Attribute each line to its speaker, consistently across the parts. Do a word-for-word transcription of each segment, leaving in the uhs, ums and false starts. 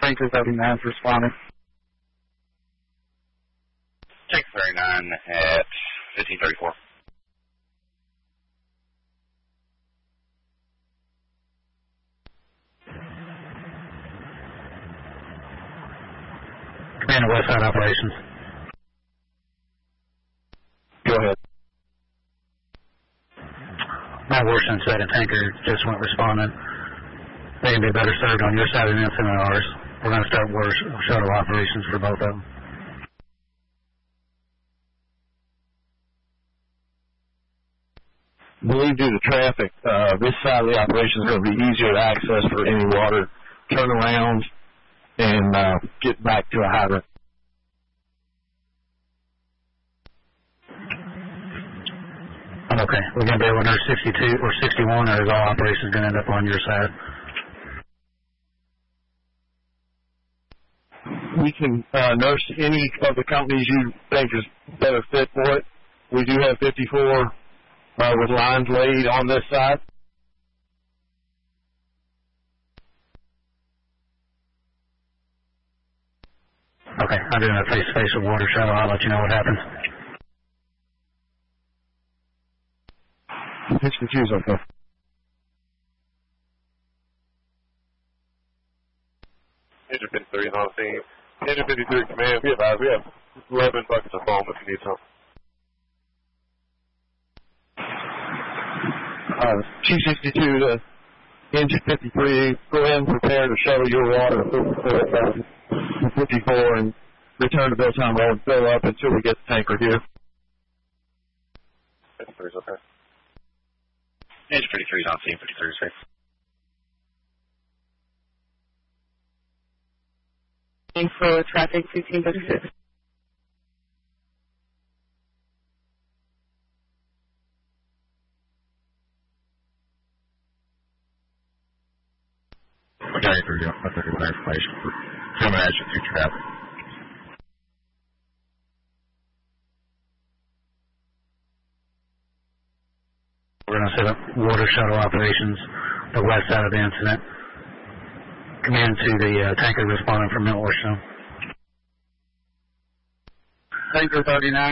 Speaker 1: Tanker thirty-nine is responding.
Speaker 2: Tanker thirty-nine at fifteen thirty-four.
Speaker 3: Command of Westside Operations.
Speaker 1: Go ahead.
Speaker 3: Matt Washington said a tanker just went responding. They can be better served on your side of the incident than ours. We're going to start water shuttle operations for both of them.
Speaker 1: I believe due to traffic, uh, this side of the operation is going to be easier to access for any water turnaround and uh, get back to a hydrant.
Speaker 3: I'm okay. We're going to be able to nurse sixty-two or sixty-one, or is all operations going to end up on your side?
Speaker 1: We can uh, nurse any of the companies you think is better fit for it. We do have fifty-four uh, with lines laid on this side.
Speaker 3: Okay, I'm doing a face-to-face with water shuttle. I'll let you know what happens.
Speaker 1: sixty-two is okay.
Speaker 4: Engine fifty-three is on scene. Engine fifty-three command, we have, we have eleven buckets of foam if you need some.
Speaker 1: Uh, T sixty-two to Engine fifty-three, go ahead and prepare to shuttle your water to fifty-four and return to Belltown Road and fill up until we get the tanker here.
Speaker 4: fifty-three is okay.
Speaker 2: Engine fifty-three is on scene, fifty-three is safe.
Speaker 5: For traffic fifteen thirty-six.
Speaker 6: Okay, for you. I think it's information for termination through traffic.
Speaker 3: We're going to set up water shuttle operations the west side of the incident. Command to the uh, tanker responding from Mount Washington.
Speaker 1: Tanker thirty-nine.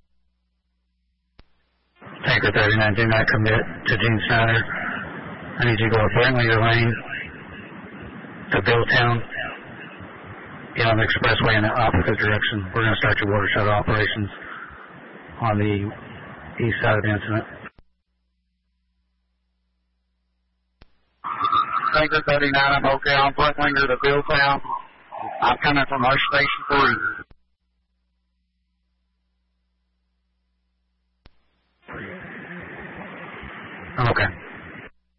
Speaker 3: Tanker thirty-nine, do not commit to Gene Snyder. I need you to go up Brentlinger Lane to Billtown. Get on the expressway in the opposite direction. We're going to start your water shuttle operations on the east side of the incident.
Speaker 1: Tanker thirty-nine, I'm okay on Brentlinger to Billtown. I'm coming from our station three.
Speaker 3: I'm okay.